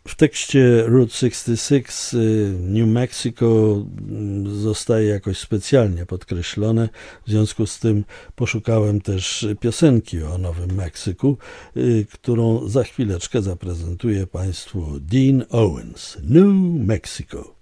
W tekście Route 66 New Mexico zostaje jakoś specjalnie podkreślone, w związku z tym poszukałem też piosenki o Nowym Meksyku, którą za chwileczkę zaprezentuje Państwu Dean Owens, New Mexico.